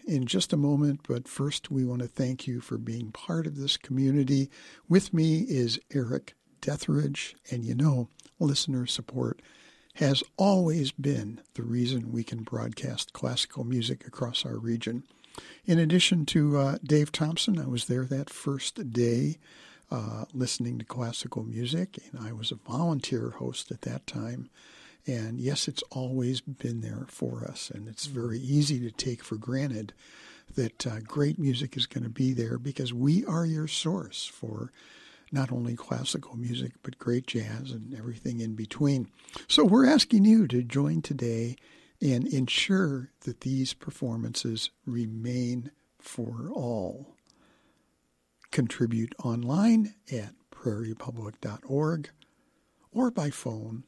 in just a moment, but first we want to thank you for being part of this community. With me is Eric Deathridge, and listener support has always been the reason we can broadcast classical music across our region. In addition to Dave Thompson, I was there that first day listening to classical music, and I was a volunteer host at that time. And yes, it's always been there for us, and it's very easy to take for granted that great music is going to be there because we are your source for not only classical music, but great jazz and everything in between. So we're asking you to join today and ensure that these performances remain for all. Contribute online at prairiepublic.org or by phone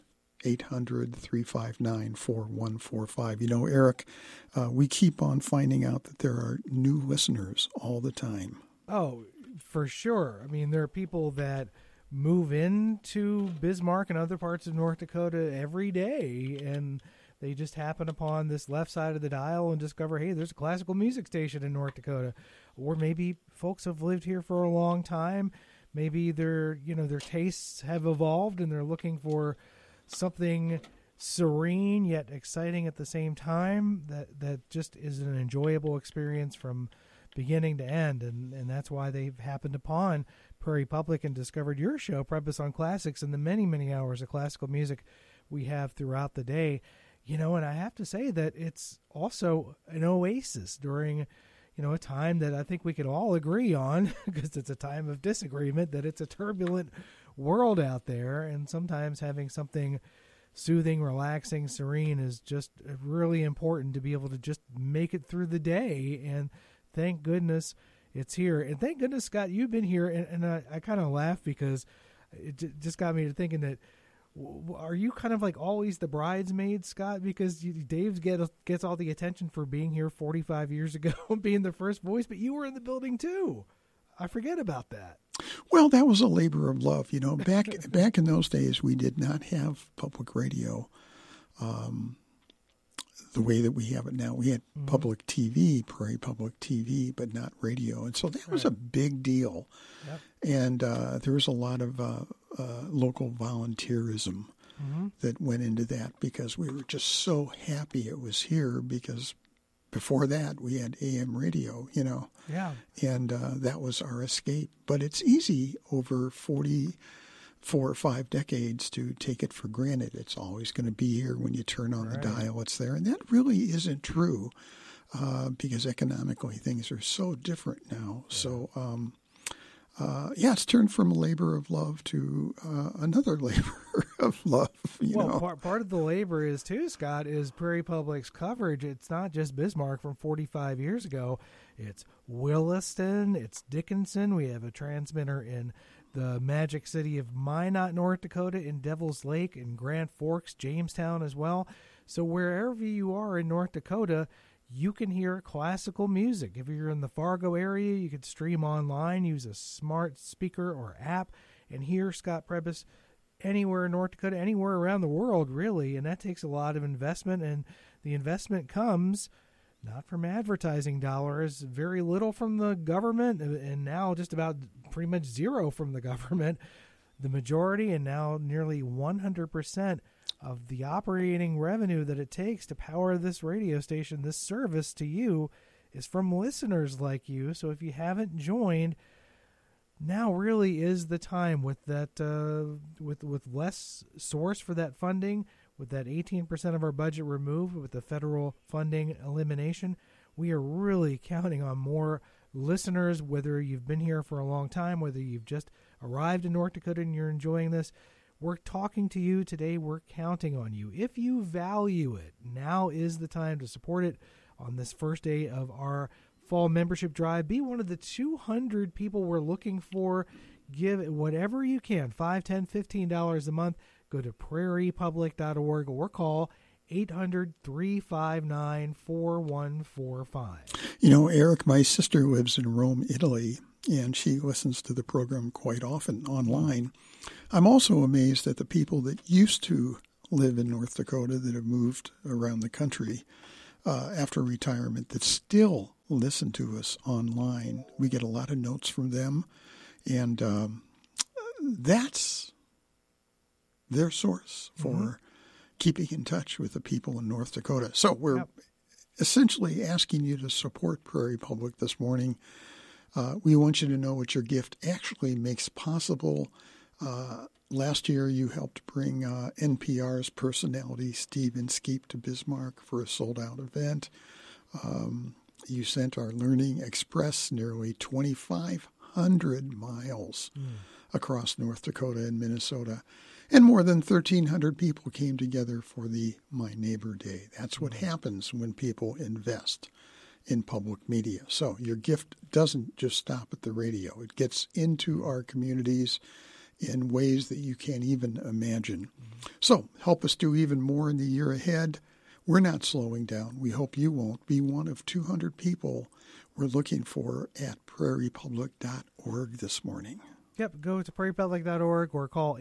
800-359-4145. Eric, we keep on finding out that there are new listeners all the time. Oh, for sure. I mean, there are people that move into Bismarck and other parts of North Dakota every day, and they just happen upon this left side of the dial and discover, hey, there's a classical music station in North Dakota. Or maybe folks have lived here for a long time. Maybe their tastes have evolved and they're looking for something serene yet exciting at the same time that just is an enjoyable experience from beginning to end, and that's why they've happened upon Prairie Public and discovered your show, Prebys on Classics, and the many, many hours of classical music we have throughout the day. And I have to say that it's also an oasis during, a time that I think we could all agree on, because it's a time of disagreement, that it's a turbulent world out there, and sometimes having something soothing, relaxing, serene is just really important to be able to just make it through the day. And thank goodness it's here. And thank goodness, Scott, you've been here. And I kind of laugh because it just got me to thinking that, are you kind of like always the bridesmaid, Scott? Because Dave gets all the attention for being here 45 years ago, being the first voice, but you were in the building too. I forget about that. Well, that was a labor of love. Back in those days, we did not have public radio the way that we have it now. We had public TV, Prairie Public TV, but not radio. And so that was a big deal. Yep. And there was a lot of local volunteerism that went into that because we were just so happy it was here because before that we had AM radio, Yeah. And that was our escape. But it's easy over 4 or 5 decades to take it for granted. It's always going to be here. When you turn on the dial, it's there. And that really isn't true because economically things are so different now. Yeah. So, it's turned from a labor of love to another labor of love. Part of the labor is too, Scott, is Prairie Public's coverage. It's not just Bismarck from 45 years ago. It's Williston, it's Dickinson. We have a transmitter in the magic city of Minot, North Dakota, in Devil's Lake, in Grand Forks, Jamestown as well. So wherever you are in North Dakota, you can hear classical music. If you're in the Fargo area, you could stream online, use a smart speaker or app, and hear Scott Prebys anywhere in North Dakota, anywhere around the world, really. And that takes a lot of investment, and the investment comes not from advertising dollars, very little from the government, and now just about pretty much zero from the government. The majority, and now nearly 100% of the operating revenue that it takes to power this radio station, this service to you, is from listeners like you. So if you haven't joined, now really is the time with that, with less source for that funding, with that 18% of our budget removed, with the federal funding elimination. We are really counting on more listeners, whether you've been here for a long time, whether you've just arrived in North Dakota and you're enjoying this. We're talking to you today. We're counting on you. If you value it, now is the time to support it on this first day of our fall membership drive. Be one of the 200 people we're looking for. Give whatever you can, $5, $10, $15 a month. Go to prairiepublic.org or call 800-359-4145. Eric, my sister lives in Rome, Italy, and she listens to the program quite often online. I'm also amazed at the people that used to live in North Dakota that have moved around the country after retirement that still listen to us online. We get a lot of notes from them, and that's their source for keeping in touch with the people in North Dakota. So we're essentially asking you to support Prairie Public this morning. We want you to know what your gift actually makes possible. Last year, you helped bring NPR's personality Steve Inskeep to Bismarck for a sold-out event. You sent our Learning Express nearly 2,500 miles across North Dakota and Minnesota. And more than 1,300 people came together for the My Neighbor Day. That's what happens when people invest in public media. So your gift doesn't just stop at the radio. It gets into our communities in ways that you can't even imagine. So help us do even more in the year ahead. We're not slowing down. We hope you won't. Be one of 200 people we're looking for at prairiepublic.org this morning. Yep, go to prairiepublic.org or call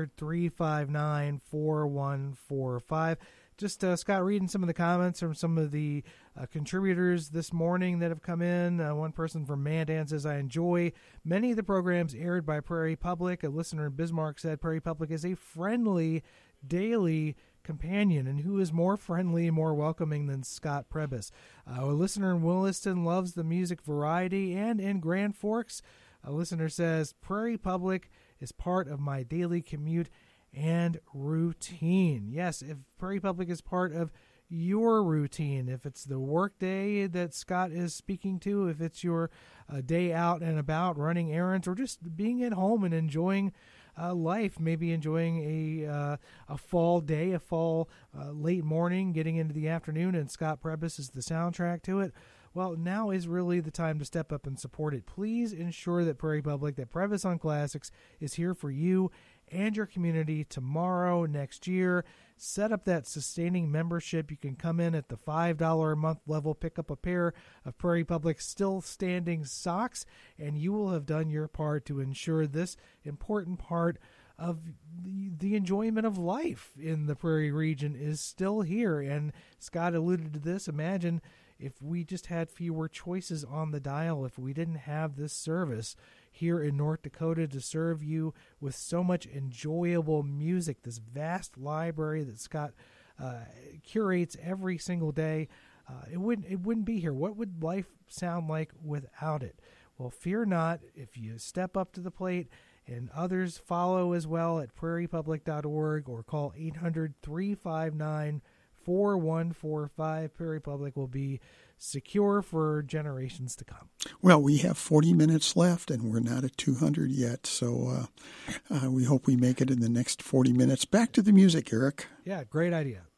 800-359-4145. Just, Scott, reading some of the comments from some of the contributors this morning that have come in. One person from Mandan says, I enjoy many of the programs aired by Prairie Public. A listener in Bismarck said Prairie Public is a friendly daily companion, and who is more friendly and more welcoming than Scott Prebys? A listener in Williston loves the music variety, and in Grand Forks, a listener says, Prairie Public is part of my daily commute and routine. Yes, if Prairie Public is part of your routine, if it's the work day that Scott is speaking to, if it's your day out and about running errands, or just being at home and enjoying life, maybe enjoying a fall day, a fall late morning, getting into the afternoon, and Scott Prebys is the soundtrack to it. Well, now is really the time to step up and support it. Please ensure that Prairie Public, that Prebys on Classics, is here for you and your community tomorrow, next year. Set up that sustaining membership. You can come in at the $5 a month level, pick up a pair of Prairie Public still standing socks, and you will have done your part to ensure this important part of the enjoyment of life in the Prairie region is still here. And Scott alluded to this. Imagine if we just had fewer choices on the dial, if we didn't have this service here in North Dakota to serve you with so much enjoyable music, this vast library that Scott curates every single day. It wouldn't be here. What would life sound like without it? Well, fear not. If you step up to the plate and others follow as well at prairiepublic.org or call 800-359-4145. Prairie Public will be secure for generations to come. Well, we have 40 minutes left, and we're not at 200 yet, so we hope we make it in the next 40 minutes. Back to the music, Eric. Yeah, great idea.